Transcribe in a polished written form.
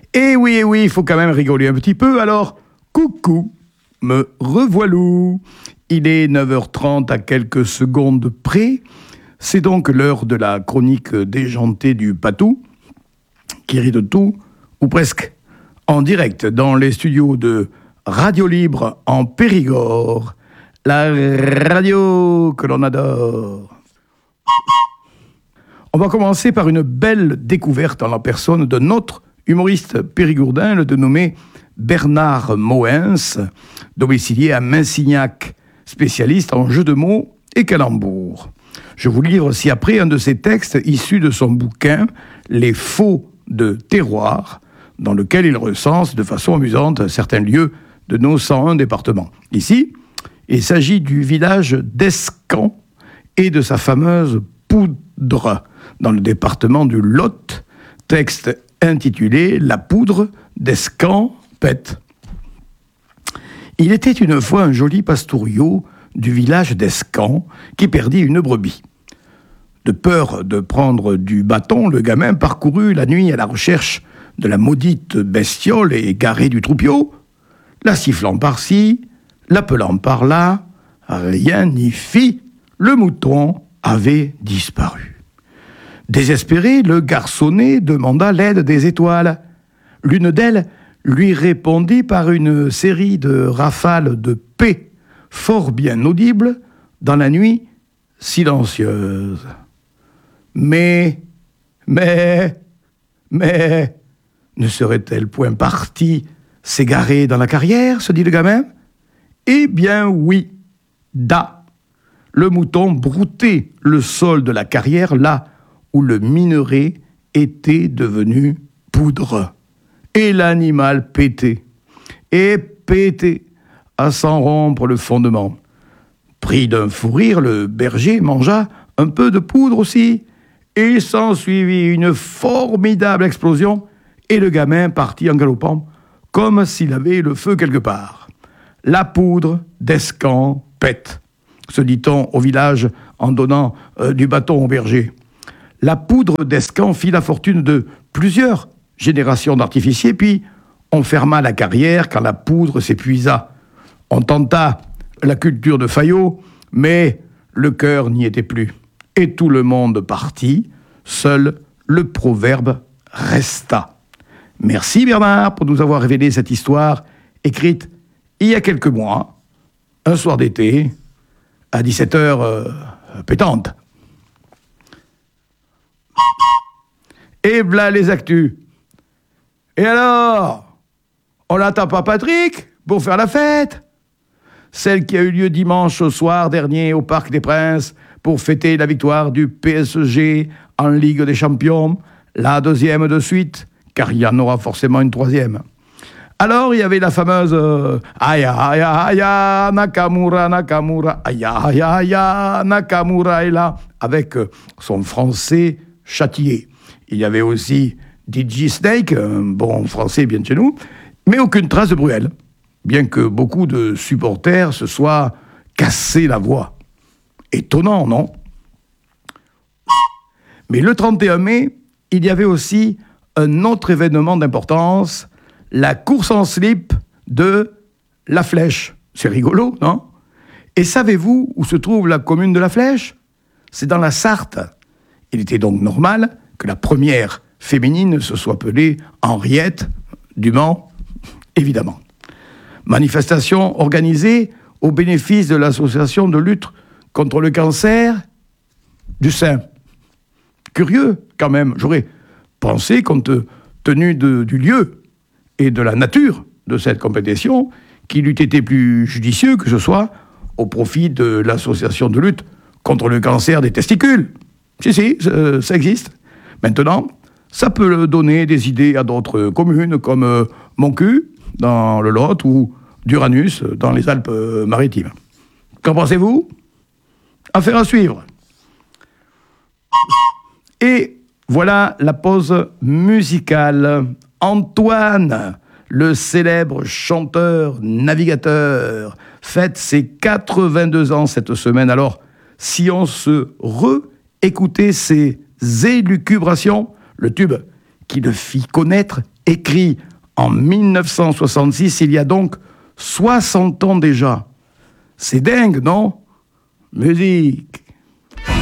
Et oui, il faut quand même rigoler un petit peu, alors coucou, me revoilou. Il est 9h30 à quelques secondes près. C'est donc l'heure de la chronique déjantée du Patou, qui rit de tout, ou presque, en direct dans les studios de Radio Libre en Périgord, la radio que l'on adore. On va commencer par une belle découverte en la personne de notre humoriste périgourdin, le dénommé Bernard Moens, domicilié à Minsignac, spécialiste en jeux de mots et calembours. Je vous livre ci-après un de ses textes issus de son bouquin « Les faux de terroir », dans lequel il recense de façon amusante certains lieux de nos 101 départements. Ici, il s'agit du village d'Escamps et de sa fameuse poudre, dans le département du Lot, texte intitulé « La poudre d'Escamps pète ». Il était une fois un joli pastouriot du village d'Escamps qui perdit une brebis. De peur de prendre du bâton, le gamin parcourut la nuit à la recherche de la maudite bestiole égarée du troupeau, la sifflant par-ci, l'appelant par-là, rien n'y fit, le mouton avait disparu. Désespéré, le garçonnet demanda l'aide des étoiles. L'une d'elles lui répondit par une série de rafales de paix, fort bien audibles, dans la nuit silencieuse. Mais, ne serait-elle point partie s'égarer dans la carrière, se dit le gamin? Eh bien oui, le mouton broutait le sol de la carrière là où le minerai était devenu poudre. Et l'animal pétait, à s'en rompre le fondement. Pris d'un fou rire, le berger mangea un peu de poudre aussi, et s'ensuivit une formidable explosion, et le gamin partit en galopant, comme s'il avait le feu quelque part. La poudre d'Escamps pète, se dit-on au village en donnant du bâton au berger. La poudre d'Escamps fit la fortune de plusieurs générations d'artificiers, puis on ferma la carrière quand la poudre s'épuisa. On tenta la culture de Fayot, mais le cœur n'y était plus. Et tout le monde partit, seul le proverbe resta. Merci Bernard pour nous avoir révélé cette histoire écrite il y a quelques mois, un soir d'été, à 17h pétante. Et v'là les actus. Et alors, on n'attend pas Patrick pour faire la fête? Celle qui a eu lieu dimanche au soir dernier au Parc des Princes pour fêter la victoire du PSG en Ligue des Champions, la deuxième de suite, car il y en aura forcément une troisième. Alors, il y avait la fameuse Aya, Aya, Aya, Nakamura, Nakamura, Aya, Aya, Aya, Nakamura est là, avec son français châtié. Il y avait aussi DJ Snake, un bon français bien de chez nous, mais aucune trace de Bruel, bien que beaucoup de supporters se soient cassés la voix. Étonnant, non? Mais le 31 mai, il y avait aussi un autre événement d'importance, la course en slip de La Flèche. C'est rigolo, non? Et savez-vous où se trouve la commune de La Flèche? C'est dans la Sarthe. Il était donc normal que la première féminine se soit appelée Henriette du Mans, évidemment. Manifestation organisée au bénéfice de l'association de lutte contre le cancer du sein. Curieux, quand même. J'aurais pensé, compte tenu du lieu et de la nature de cette compétition, qu'il eût été plus judicieux que ce soit au profit de l'association de lutte contre le cancer des testicules. Si, ça existe. Maintenant, ça peut donner des idées à d'autres communes comme Montcuq, dans le Lot, ou d'Uranus, dans les Alpes-Maritimes. Qu'en pensez-vous? Affaire à suivre. Et voilà la pause musicale. Antoine, le célèbre chanteur-navigateur, fête ses 82 ans cette semaine. Alors, si on se réécoutait ses élucubrations, le tube qui le fit connaître écrit en 1966, il y a donc 60 ans déjà. C'est dingue, non? Musique.